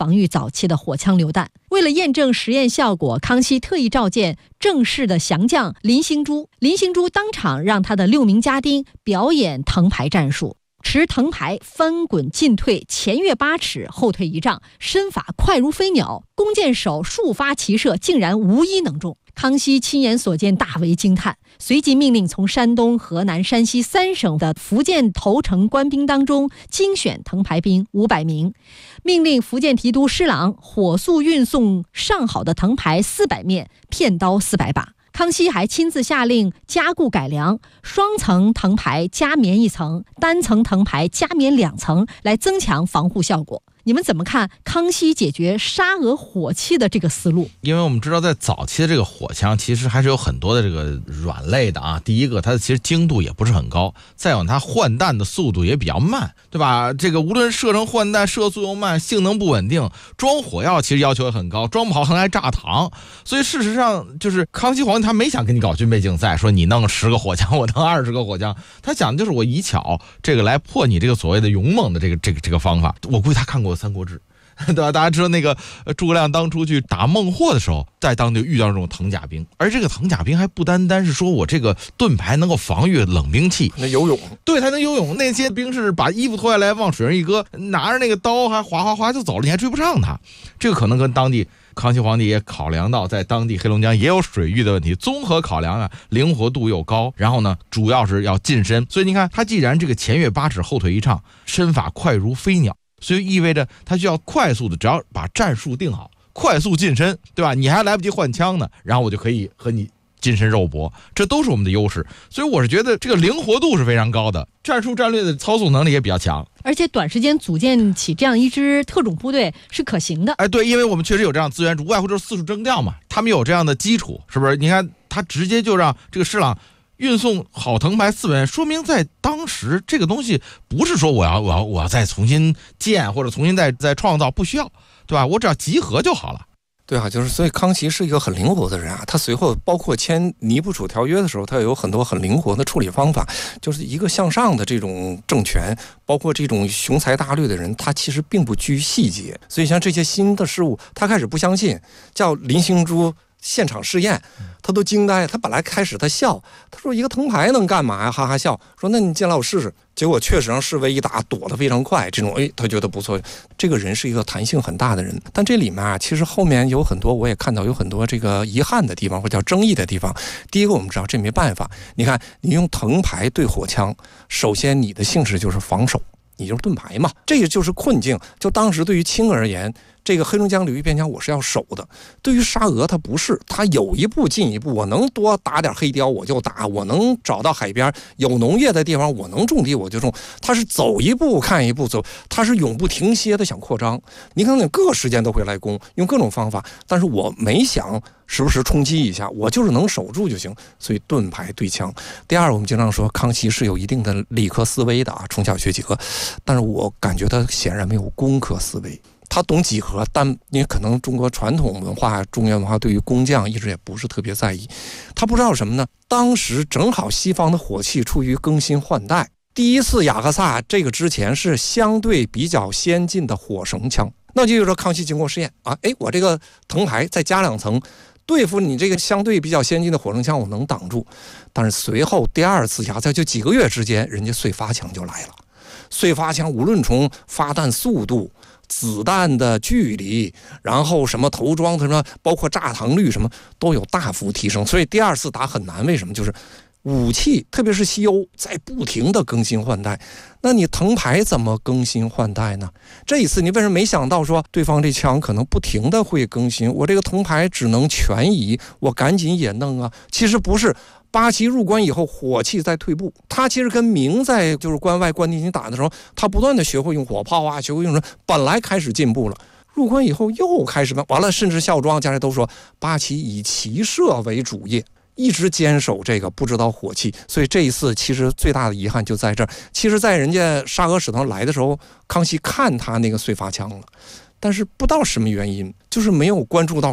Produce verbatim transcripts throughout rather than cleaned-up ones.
防御早期的火枪榴弹。为了验证实验效果，康熙特意召见正式的降将林兴珠，林兴珠当场让他的六名家丁表演藤牌战术，持藤牌翻滚进退，前跃八尺，后退一丈，身法快如飞鸟，弓箭手数发齐射，竟然无一能中。康熙亲眼所见，大为惊叹，随即命令从山东、河南、山西三省的福建投诚官兵当中精选藤牌兵五百名，命令福建提督施琅火速运送上好的藤牌四百面，片刀四百把。康熙还亲自下令加固改良，双层藤牌加棉一层，单层藤牌加棉两层，来增强防护效果。你们怎么看康熙解决沙俄火器的这个思路？ 因为我们知道在早期的这个火枪其实还是有很多的这个软肋的啊。第一个，它其实精度也不是很高，再有它换弹的速度也比较慢，对吧？这个无论射程换弹，射速又慢，性能不稳定，装火药其实要求也很高，装不好可能还炸膛。所以事实上就是康熙皇帝他没想跟你搞军备竞赛，说你弄十个火枪我弄二十个火枪，他想的就是我以巧这个来破你这个所谓的勇猛的这个这个这个方法。我估计他看过三国志，对吧？大家知道那个诸葛亮当初去打孟获的时候，在当地遇到这种藤甲兵，而这个藤甲兵还不单单是说我这个盾牌能够防御冷兵器， 那游泳， 对，他能游泳。那些兵士把衣服脱下来往水上一搁，拿着那个刀还哗哗哗就走了，你还追不上他。这个可能跟当地康熙皇帝也考量到，在当地黑龙江也有水域的问题，综合考量啊，灵活度又高，然后呢，主要是要近身。所以你看，他既然这个前跃八尺，后退一丈，身法快如飞鸟。所以意味着他需要快速的，只要把战术定好，快速近身，对吧？你还来不及换枪呢，然后我就可以和你近身肉搏，这都是我们的优势。所以我是觉得这个灵活度是非常高的，战术战略的操作能力也比较强， 而且短时间组建起这样一支特种部队是可行的。 哎，对，因为我们确实有这样资源，无外乎就是四处征调嘛，他们有这样的基础，是不是？你看他直接就让这个施琅运送好藤牌四百面，说明在当时这个东西不是说我要我要我要再重新建或者重新再再创造，不需要，对吧？我只要集合就好了。 对啊，就是所以康熙是一个很灵活的人啊。他随后包括签尼布楚条约的时候，他有很多很灵活的处理方法。就是一个向上的这种政权，包括这种雄才大略的人，他其实并不拘细节。所以像这些新的事物，他开始不相信，叫林兴珠现场试验，他都惊呆。他本来开始他笑，他说一个藤牌能干嘛呀？哈哈笑，说那你进来我试试。结果确实让侍卫一打，躲得非常快。这种哎，他觉得不错。这个人是一个弹性很大的人，但这里面啊，其实后面有很多，我也看到有很多这个遗憾的地方，或者叫争议的地方。第一个，我们知道这没办法。你看，你用藤牌对火枪，首先你的性质就是防守，你就是盾牌嘛，这个就是困境。就当时对于清而言，这个黑龙江流域边疆我是要守的，对于沙俄它不是，它有一步进一步，我能多打点黑雕我就打，我能找到海边有农业的地方我能种地我就种，它是走一步看一步走，它是永不停歇的想扩张。你看你各个时间都会来攻，用各种方法，但是我没想时不时冲击一下，我就是能守住就行。所以盾牌对枪。第二，我们经常说康熙是有一定的理科思维的啊，从小学几何，但是我感觉他显然没有工科思维。他懂几何，但因为可能中国传统文化、中原文化对于工匠一直也不是特别在意。他不知道什么呢？当时正好西方的火器处于更新换代，第一次雅克萨这个之前是相对比较先进的火绳枪，那就是说康熙经过试验啊，哎，我这个藤牌再加两层，对付你这个相对比较先进的火绳枪，我能挡住。但是随后第二次雅克萨就几个月之间，人家燧发枪就来了。燧发枪无论从发弹速度、子弹的距离，然后什么头装什么，包括炸膛率什么都有大幅提升，所以第二次打很难。为什么？就是武器，特别是西欧在不停的更新换代，那你藤牌怎么更新换代呢？这一次你为什么没想到说对方这枪可能不停的会更新，我这个藤牌只能全移，我赶紧也弄啊？其实不是。八旗入关以后，火器在退步。他其实跟明在就是关外关进行打的时候，他不断的学会用火炮啊，学会用什么，本来开始进步了。入关以后又开始完了，甚至孝庄家人都说八旗以骑射为主业，一直坚守这个不知道火器。所以这一次其实最大的遗憾就在这儿。其实，在人家沙俄使团来的时候，康熙看他那个燧发枪了，但是不知道什么原因，就是没有关注到说。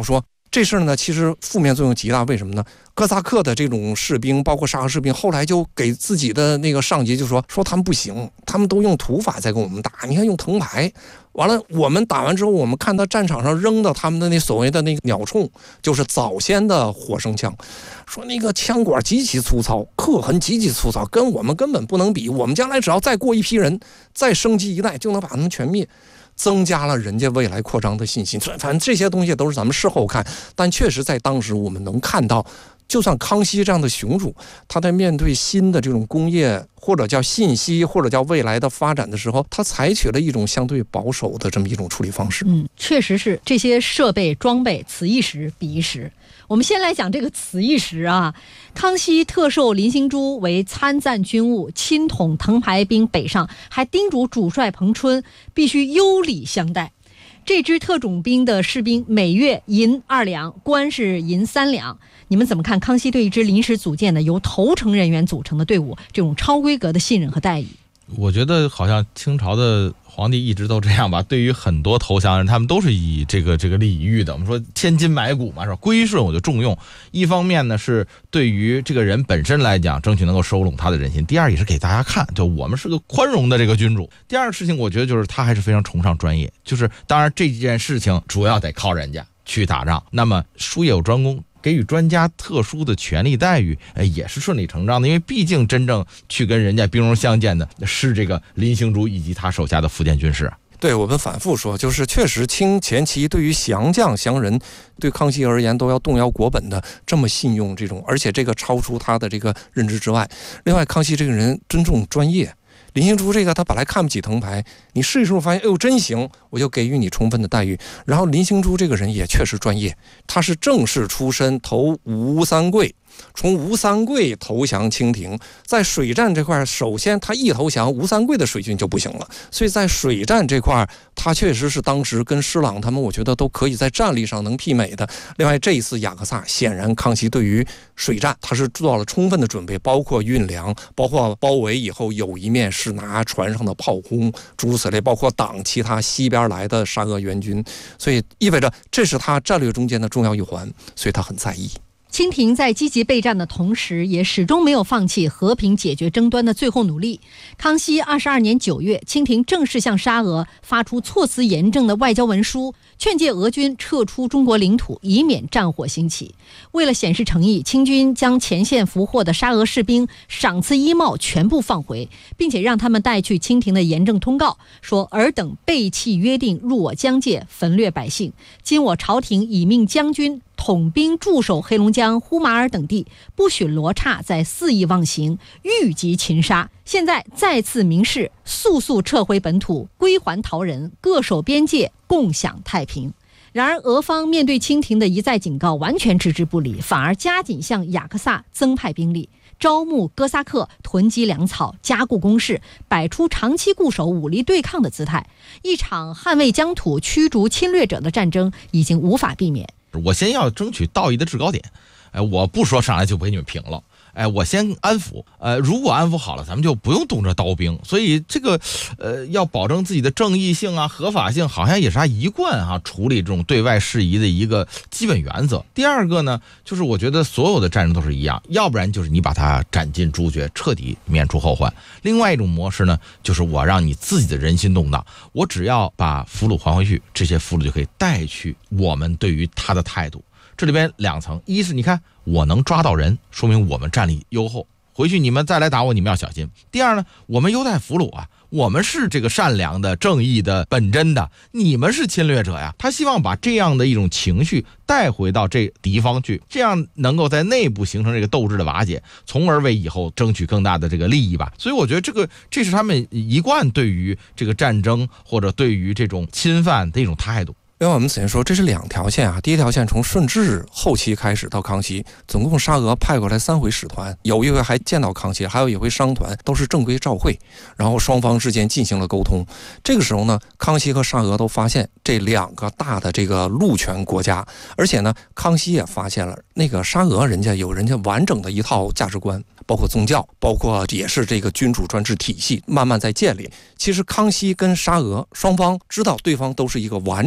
这事儿呢，其实负面作用极大。为什么呢？哥萨克的这种士兵，包括沙俄士兵，后来就给自己的那个上级就说说他们不行，他们都用土法在跟我们打，你看用藤牌。完了，我们打完之后，我们看到战场上扔的他们的那所谓的那个鸟铳，就是早先的火绳枪，说那个枪管极其粗糙，刻痕极其粗糙，跟我们根本不能比。我们将来只要再过一批人，再升级一代，就能把他们全灭。增加了人家未来扩张的信心。反正这些东西都是咱们事后看，但确实在当时我们能看到，就算康熙这样的雄主，他在面对新的这种工业或者叫信息或者叫未来的发展的时候，他采取了一种相对保守的这么一种处理方式。 嗯，确实是这些设备装备此一时彼一时。我们先来讲这个此一时啊，康熙特授林兴珠为参赞军务，亲统藤牌兵北上，还叮嘱主帅彭春必须优礼相待。这支特种兵的士兵每月银二两，官是银三两。你们怎么看康熙对一支临时组建的由投诚人员组成的队伍这种超规格的信任和待遇？ 我觉得好像清朝的皇帝一直都这样吧，对于很多投降人，他们都是以这个这个礼遇的。我们说千金买骨嘛，是吧？归顺我就重用。一方面呢，是对于这个人本身来讲，争取能够收拢他的人心；第二，也是给大家看，就我们是个宽容的这个君主。第二个事情，我觉得就是他还是非常崇尚专业，就是当然这件事情主要得靠人家去打仗，那么术业有专攻。给予专家特殊的权利待遇，呃，也是顺理成章的，因为毕竟真正去跟人家兵戎相见的是这个林兴珠以及他手下的福建军士。 对，我们反复说，就是确实清前期对于降将降人，对康熙而言都要动摇国本的这么信用这种，而且这个超出他的这个认知之外。另外，康熙这个人尊重专业。林兴珠这个他本来看不起藤牌，你试一试发现，哎呦真行，我就给予你充分的待遇。然后林兴珠这个人也确实专业，他是正式出身，投吴三桂，从吴三桂投降清廷。在水战这块，首先他一投降，吴三桂的水军就不行了，所以在水战这块，他确实是当时跟施琅他们，我觉得都可以在战力上能媲美的。另外这一次雅克萨，显然康熙对于水战他是做到了充分的准备，包括运粮，包括包围以后有一面是拿船上的炮轰诸如此类，包括挡其他西边来的沙俄援军，所以意味着这是他战略中间的重要一环，所以他很在意。 清廷在积极备战的同时，也始终没有放弃和平解决争端的最后努力。康熙二十二年九月，清廷正式向沙俄发出措辞严正的外交文书，劝诫俄军撤出中国领土，以免战火兴起。为了显示诚意，清军将前线俘获的沙俄士兵赏赐衣帽全部放回，并且让他们带去清廷的严正通告，说尔等背弃约定，入我疆界，焚掠百姓。今我朝廷已命将军统兵驻守黑龙江、呼麻尔等地，不许罗刹再肆意妄行，欲及擒杀。现在再次明示，速速撤回本土，归还逃人，各守边界，共享太平。然而俄方面对清廷的一再警告，完全置之不理，反而加紧向雅克萨增派兵力，招募哥萨克，囤积粮草，加固工事，摆出长期固守、武力对抗的姿态。一场捍卫疆土、驱逐侵略者的战争已经无法避免。 我先要争取道义的制高点，哎，我不说上来就不给你们平了，哎，我先安抚，呃，如果安抚好了，咱们就不用动这刀兵。所以这个，呃，要保证自己的正义性啊、合法性，好像也是他一贯啊处理这种对外事宜的一个基本原则。第二个呢，就是我觉得所有的战争都是一样，要不然就是你把他斩尽诛绝，彻底免除后患；另外一种模式呢，就是我让你自己的人心动荡，我只要把俘虏还回去，这些俘虏就可以带去我们对于他的态度。这里边两层，一是你看我能抓到人，说明我们战力优厚，回去你们再来打我，你们要小心。第二呢，我们优待俘虏啊，我们是这个善良的、正义的、本真的，你们是侵略者呀。他希望把这样的一种情绪带回到这敌方去，这样能够在内部形成这个斗志的瓦解，从而为以后争取更大的这个利益吧。所以我觉得这个这是他们一贯对于这个战争或者对于这种侵犯的一种态度。 另外我们此前说这是两条线啊，第一条线从顺治后期开始到康熙，总共沙俄派过来三回使团，有一回还见到康熙，还有一回商团，都是正规照会，然后双方之间进行了沟通。这个时候呢，康熙和沙俄都发现这两个大的这个陆权国家，而且呢，康熙也发现了那个沙俄人家有人家完整的一套价值观，包括宗教，包括也是这个君主专制体系慢慢在建立。其实康熙跟沙俄双方知道对方都是一个完整的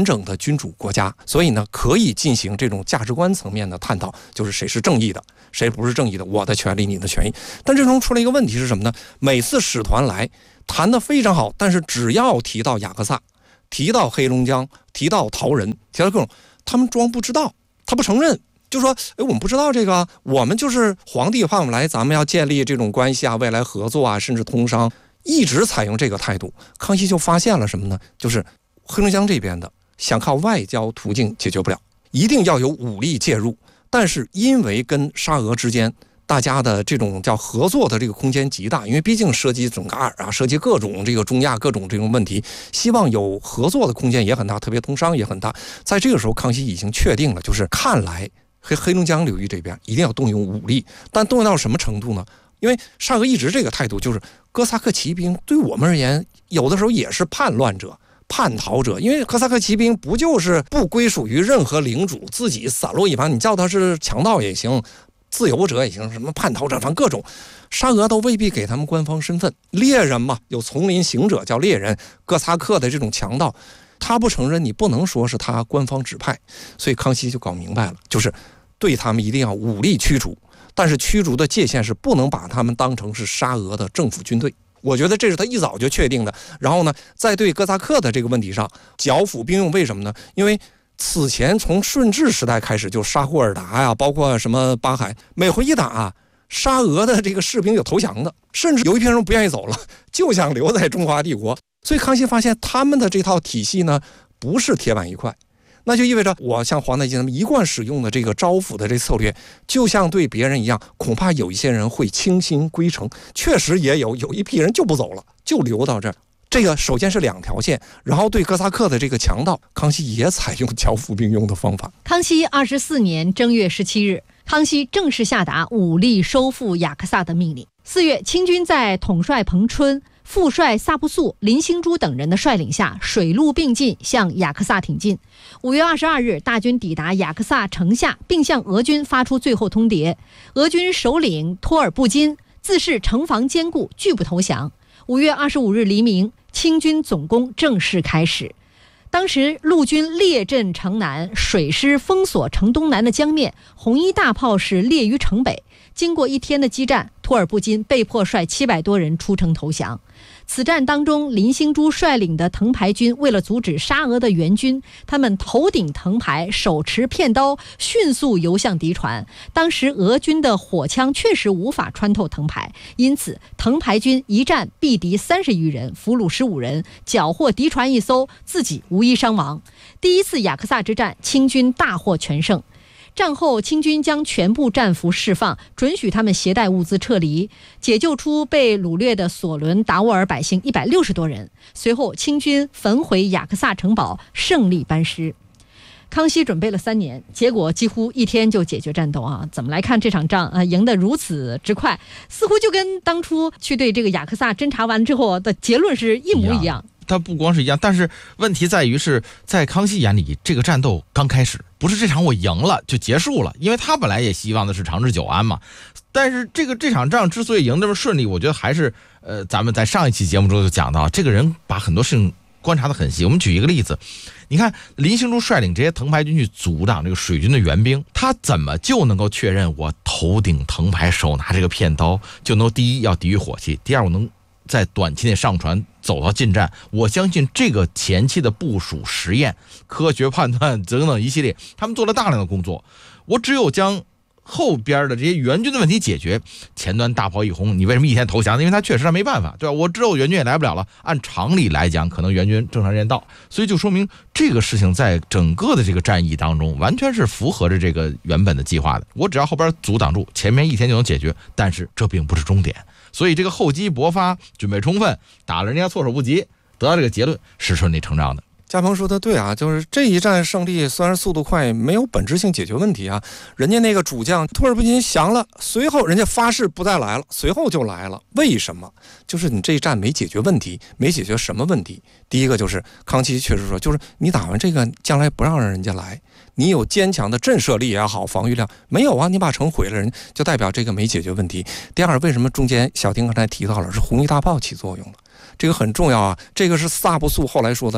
君主国家，所以呢，可以进行这种价值观层面的探讨，就是谁是正义的，谁不是正义的，我的权利，你的权益。但这中出了一个问题是什么呢？每次使团来谈得非常好，但是只要提到雅克萨，提到黑龙江，提到陶人，提到各种，他们装不知道，他不承认。就说，哎，我们不知道这个，我们就是皇帝派我们来，咱们要建立这种关系啊，未来合作啊，甚至通商，一直采用这个态度。康熙就发现了什么呢？就是黑龙江这边的想靠外交途径解决不了，一定要有武力介入。但是因为跟沙俄之间大家的这种叫合作的这个空间极大，因为毕竟涉及准噶尔啊，涉及各种这个中亚各种这种问题，希望有合作的空间也很大，特别通商也很大。在这个时候，康熙已经确定了，就是看来黑黑龙江流域这边一定要动用武力，但动用到什么程度呢？因为沙俄一直这个态度就是，哥萨克骑兵对我们而言，有的时候也是叛乱者、叛逃者。因为哥萨克骑兵不就是不归属于任何领主，自己散落一方，你叫他是强盗也行，自由者也行，什么叛逃者，反正各种。沙俄都未必给他们官方身份，猎人嘛，有丛林行者叫猎人，哥萨克的这种强盗。他不承认，你不能说是他官方指派，所以康熙就搞明白了，就是对他们一定要武力驱逐，但是驱逐的界限是不能把他们当成是沙俄的政府军队。我觉得这是他一早就确定的。然后呢，在对哥萨克的这个问题上剿抚并用，为什么呢？因为此前从顺治时代开始，就沙霍尔达呀，包括什么巴海，每回一打啊，沙俄的这个士兵有投降的，甚至有一批人不愿意走了，就想留在中华帝国。所以康熙发现他们的这套体系呢，不是铁板一块，那就意味着我像皇太极他们一贯使用的这个招抚的这策略，就像对别人一样，恐怕有一些人会倾心归城，确实也有有一批人就不走了，就留到这儿。这个首先是两条线，然后对哥萨克的这个强盗，康熙也采用剿抚并用的方法。 康熙二十四年正月十七日，康熙正式下达武力收复雅克萨的命令。四月，清军在统帅彭春、副帅萨布素、林兴珠等人的率领下，水陆并进向雅克萨挺进。五月二十二日，大军抵达雅克萨城下，并向俄军发出最后通牒。俄军首领托尔布金自恃城防坚固，拒不投降。五月二十五日黎明，清军总攻正式开始。当时陆军列阵城南，水师封锁城东南的江面，红衣大炮是列于城北。经过一天的激战，托尔布金被迫率七百多人出城投降。此战当中，林兴珠率领的藤牌军为了阻止沙俄的援军，他们头顶藤牌，手持片刀，迅速游向敌船。当时俄军的火枪确实无法穿透藤牌，因此藤牌军一战毙敌三十余人，俘虏十五人，缴获敌船一艘，自己无一伤亡。第一次雅克萨之战，清军大获全胜。战后，清军将全部战俘释放，准许他们携带物资撤离，解救出被掳掠的索伦达沃尔百姓一百六十多人。随后，清军焚毁雅克萨城堡，胜利班师。康熙准备了三年，结果几乎一天就解决战斗啊！怎么来看这场仗啊？赢得如此之快，似乎就跟当初去对这个雅克萨侦查完之后的结论是一模一样。 它不光是一样，但是问题在于是在康熙眼里，这个战斗刚开始，不是这场我赢了就结束了，因为他本来也希望的是长治久安嘛。但是这个这场仗之所以赢这么顺利，我觉得还是呃，咱们在上一期节目中就讲到，这个人把很多事情观察得很细。我们举一个例子，你看林兴珠率领这些藤牌军去阻挡这个水军的援兵，他怎么就能够确认我头顶藤牌，手拿这个片刀，就能第一要抵御火器，第二我能在短期内上船走到近战？我相信这个前期的部署、实验、科学判断等等一系列，他们做了大量的工作。我只有将后边的这些援军的问题解决，前端大炮一轰，你为什么一天投降？因为他确实他没办法，对吧？我知道援军也来不了了，按常理来讲，可能援军正常时间到，所以就说明这个事情在整个的这个战役当中，完全是符合着这个原本的计划的。我只要后边阻挡住，前面一天就能解决，但是这并不是终点。所以这个厚积薄发，准备充分，打了人家措手不及，得到这个结论是顺理成章的。 嘉鹏说的对啊，就是这一战胜利虽然速度快，没有本质性解决问题啊。人家那个主将托尔布金降了，随后人家发誓不再来了，随后就来了。为什么？就是你这一战没解决问题，没解决什么问题？第一个就是康熙确实说，就是你打完这个，将来不让人家来，你有坚强的震慑力也好，防御量没有啊？你把城毁了，人就代表这个没解决问题。第二，为什么中间小丁刚才提到了是红衣大炮起作用了？这个很重要啊，这个是萨布素后来说的。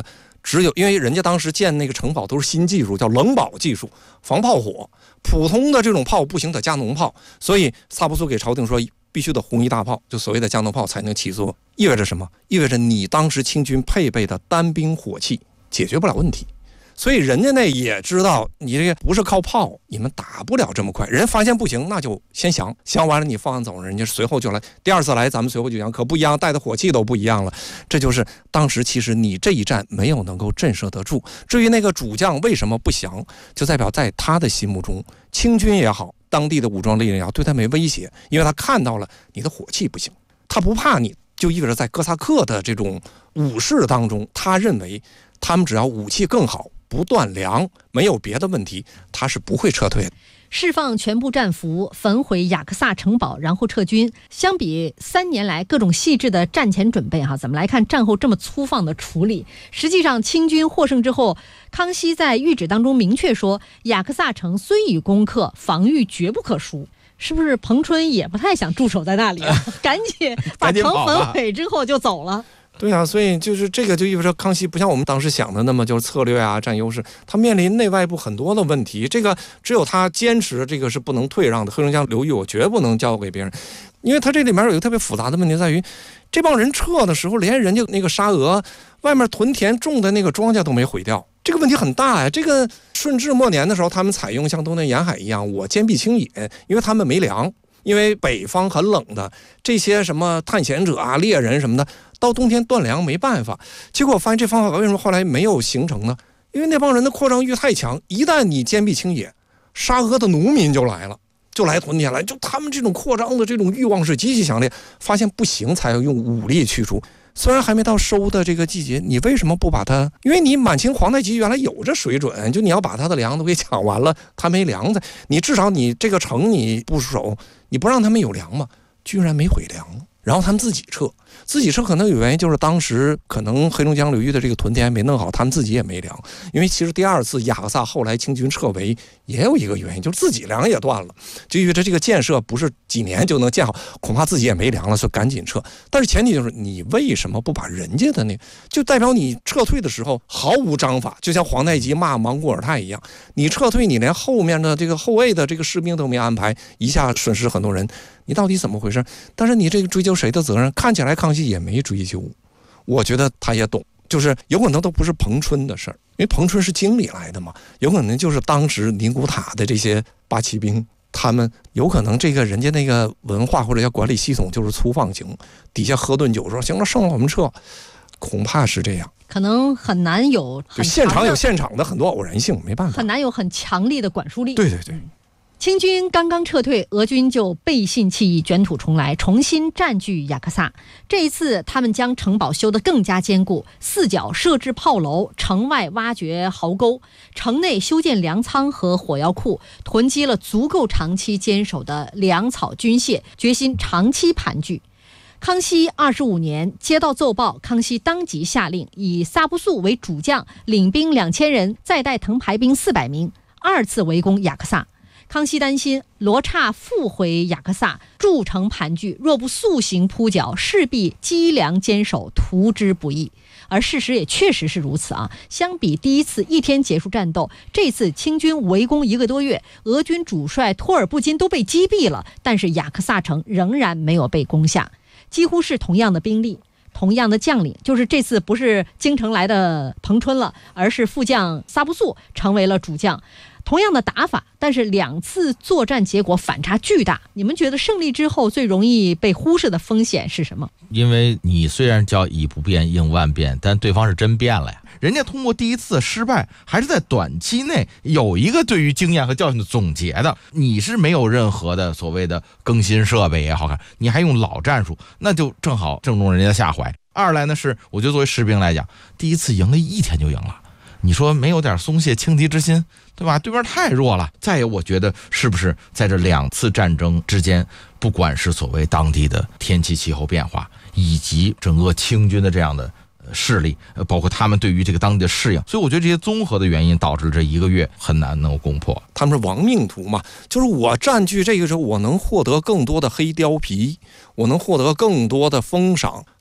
只有因为人家当时建那个城堡都是新技术，叫冷堡技术，防炮火，普通的这种炮不行，得加农炮，所以萨布苏给朝廷说必须得红衣大炮，就所谓的加农炮才能起作。意味着什么？意味着你当时清军配备的单兵火器解决不了问题。所以人家那也知道你这个不是靠炮，你们打不了这么快。人发现不行，那就先降，降完了你放完走，人家随后就来，第二次来咱们随后就降，可不一样，带的火器都不一样了。这就是当时其实你这一战没有能够震慑得住。至于那个主将为什么不降，就代表在他的心目中，清军也好，当地的武装力量也好，对他没威胁，因为他看到了你的火器不行，他不怕你，就意味着在哥萨克的这种武士当中，他认为他们只要武器更好，不断粮，没有别的问题，他是不会撤退的。 释放全部战俘，焚毁雅克萨城堡，然后撤军。相比三年来各种细致的战前准备哈，怎么来看战后这么粗放的处理？实际上，清军获胜之后，康熙在谕旨当中明确说，雅克萨城虽已攻克，防御绝不可输。是不是彭春也不太想驻守在那里啊？赶紧把城焚毁之后就走了。 对啊，所以就是这个就意味着康熙不像我们当时想的那么就是策略啊占优势，他面临内外部很多的问题，这个只有他坚持这个是不能退让的。黑龙江流域我绝不能交给别人，因为他这里面有一个特别复杂的问题在于，这帮人撤的时候连人家那个沙俄外面屯田种的那个庄稼都没毁掉，这个问题很大呀。这个顺治末年的时候，他们采用像东南沿海一样，我坚壁清野，因为他们没粮。因为北方很冷的，这些什么探险者啊、猎人什么的，到冬天断粮没办法。结果我发现这方法为什么后来没有形成呢？因为那帮人的扩张欲太强，一旦你坚壁清野，沙俄的农民就来了，就来屯田来，就他们这种扩张的这种欲望是极其强烈。发现不行，才要用武力驱除。虽然还没到收的这个季节，你为什么不把它？因为你满清皇太极原来有这水准，就你要把他的粮都给抢完了，他没粮的，你至少你这个城你不守，你不让他们有粮嘛，居然没毁粮，然后他们自己撤，自己撤可能有原因，就是当时可能黑龙江流域的这个屯田没弄好，他们自己也没粮。因为其实第二次雅克萨后来清军撤围也有一个原因，就是自己粮也断了，就因为这这个建设不是几年就能建好，恐怕自己也没粮了，所以赶紧撤。但是前提就是你为什么不把人家的那，就代表你撤退的时候毫无章法，就像皇太极骂莽古尔泰一样，你撤退你连后面的这个后卫的这个士兵都没安排，一下损失很多人，你到底怎么回事？但是你这个追究谁的责任？看起来康熙也没追究，我觉得他也懂，就是有可能都不是彭春的事儿，因为彭春是经理来的嘛，有可能就是当时宁古塔的这些八旗兵，他们有可能这个人家那个文化或者叫管理系统就是粗放型，底下喝顿酒说行了，剩了我们撤，恐怕是这样。 可能很难有很就现场有现场的很多偶然性，没办法， 很难有很强力的管束力。 对对对。 清军刚刚撤退，俄军就背信弃义，卷土重来，重新占据雅克萨。这一次，他们将城堡修得更加坚固，四角设置炮楼，城外挖掘壕沟，城内修建粮仓和火药库，囤积了足够长期坚守的粮草军械，决心长期盘踞。康熙二十五年接到奏报，康熙当即下令，以萨布素为主将，领兵两千人，再带藤牌兵四百名，二次围攻雅克萨。康熙担心罗刹复回雅克萨，筑城盘踞，若不速行扑剿，势必积粮坚守，图之不易。而事实也确实是如此啊！相比第一次一天结束战斗，这次清军围攻一个多月，俄军主帅托尔布金都被击毙了，但是雅克萨城仍然没有被攻下，几乎是同样的兵力。同样的将领，就是这次不是京城来的彭春了，而是副将萨布素成为了主将。同样的打法，但是两次作战结果反差巨大。你们觉得胜利之后最容易被忽视的风险是什么？ 因为你虽然叫以不变应万变，但对方是真变了呀。人家通过第一次失败，还是在短期内有一个对于经验和教训的总结的。你是没有任何的所谓的更新设备也好看，你还用老战术，那就正好正中人家的下怀。二来呢是，我觉得作为士兵来讲，第一次赢了一天就赢了。你说没有点松懈轻敌之心，对吧？对面太弱了。再有，我觉得是不是在这两次战争之间，不管是所谓当地的天气气候变化，以及整个清军的这样的势力，包括他们对于这个当地的适应，所以我觉得这些综合的原因导致这一个月很难能够攻破。 他们是亡命徒嘛，就是我占据这个时候，我能获得更多的黑貂皮，我能获得更多的封赏，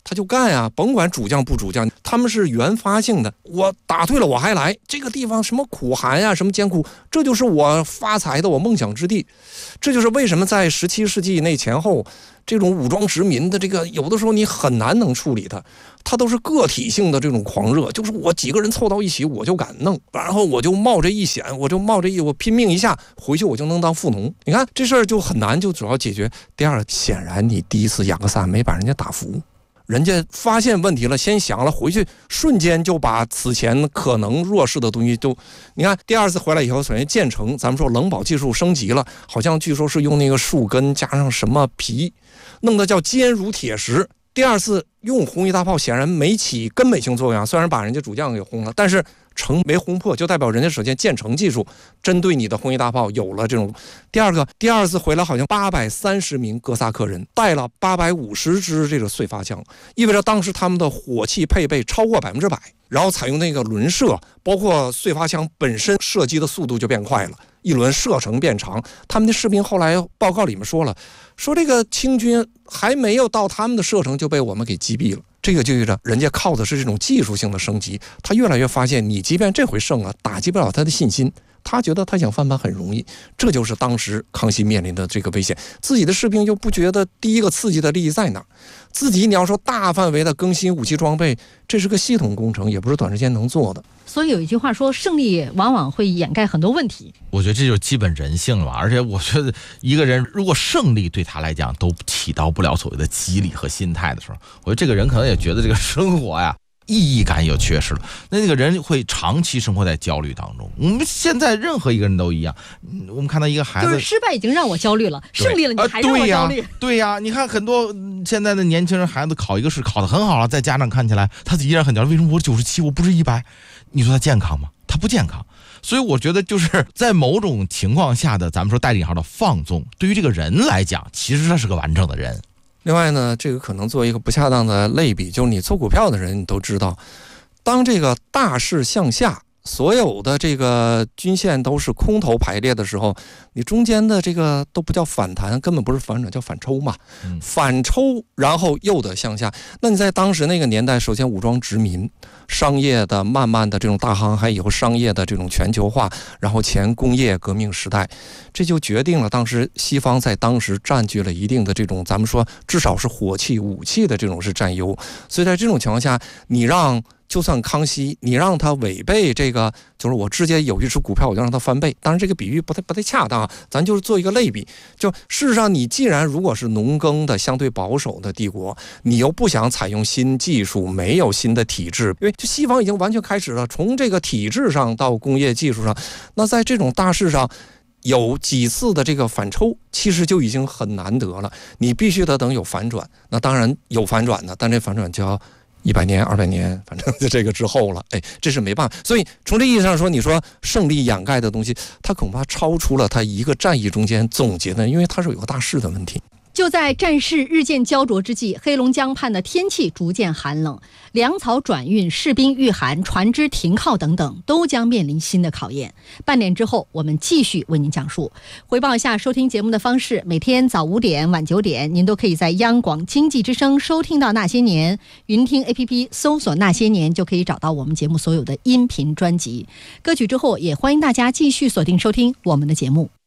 他就干呀，甭管主将不主将，他们是原发性的。我打退了我还来，这个地方什么苦寒呀，什么艰苦，这就是我发财的我梦想之地。这就是为什么在十七世纪那前后，这种武装殖民的这个有的时候你很难能处理它，它都是个体性的这种狂热，就是我几个人凑到一起我就敢弄，然后我就冒着一险，我就冒着一我拼命一下，回去我就能当富农。你看这事儿就很难，就主要解决。第二，显然你第一次雅各萨没把人家打服，人家发现问题了，先想了，回去瞬间就把此前可能弱势的东西都，你看第二次回来以后，首先建成，咱们说冷保技术升级了，好像据说是用那个树根加上什么皮，弄得叫坚如铁石。第二次用红衣大炮显然没起根本性作用，虽然把人家主将给轰了，但是城没轰破，就代表人家首先建成技术针对你的红衣大炮有了这种。第二个，第二次回来好像八百三十名哥萨克人带了八百五十支这个碎发枪，意味着当时他们的火器配备超过百分之百，然后采用那个轮射，包括碎发枪本身射击的速度就变快了，一轮射程变长。他们的士兵后来报告里面说了，说这个清军还没有到他们的射程就被我们给击毙了。这个就意味着人家靠的是这种技术性的升级，他越来越发现你即便这回胜了，打击不了他的信心，他觉得他想翻盘很容易。这就是当时康熙面临的这个危险，自己的士兵又不觉得第一个刺激的利益在哪儿，自己你要说大范围的更新武器装备，这是个系统工程，也不是短时间能做的。 所以有一句话说，胜利往往会掩盖很多问题。 我觉得这就是基本人性了吧。而且我觉得一个人如果胜利对他来讲都起到不了所谓的激励和心态的时候，我觉得这个人可能也觉得这个生活呀意义感有缺失了，那那个人会长期生活在焦虑当中。我们现在任何一个人都一样，我们看到一个孩子， 就是失败已经让我焦虑了，胜利了你还让我焦虑。 呃、对呀、啊，你看很多现在的年轻人孩子考一个试考得很好了，在家长看起来他依然很焦虑，为什么我九十七我不是一百？你说他健康吗？他不健康。所以我觉得就是在某种情况下的咱们说带引号的放纵，对于这个人来讲，其实他是个完整的人。 另外呢，这个可能做一个不恰当的类比，就是你做股票的人你都知道，当这个大势向下，所有的这个均线都是空头排列的时候，你中间的这个都不叫反弹，根本不是反转，叫反抽嘛。 嗯、 反抽然后又得向下。那你在当时那个年代，首先武装殖民，商业的慢慢的这种大航海以后，商业的这种全球化，然后前工业革命时代，这就决定了当时西方在当时占据了一定的这种咱们说至少是火器武器的这种是占优。所以在这种情况下，你让就算康熙，你让他违背这个，就是我直接有一只股票我就让他翻倍，当然这个比喻不太不太恰当，咱就是做一个类比。就事实上你既然如果是农耕的相对保守的帝国，你又不想采用新技术，没有新的体制，因为就西方已经完全开始了，从这个体制上到工业技术上，那在这种大势上有几次的这个反抽，其实就已经很难得了，你必须得等有反转。那当然有反转的，但这反转就要一百年、二百年，反正在这个之后了，哎，这是没办法。所以从这意义上说，你说胜利掩盖的东西，它恐怕超出了它一个战役中间总结的，因为它是有个大势的问题。 就在战事日渐焦灼之际，黑龙江畔的天气逐渐寒冷，粮草转运、士兵御寒、船只停靠等等，都将面临新的考验。半点之后，我们继续为您讲述。回报一下收听节目的方式：每天早五点、晚九点，您都可以在央广经济之声收听到《那些年》，云听 A P P 搜索《那些年》就可以找到我们节目所有的音频专辑。歌曲之后，也欢迎大家继续锁定收听我们的节目。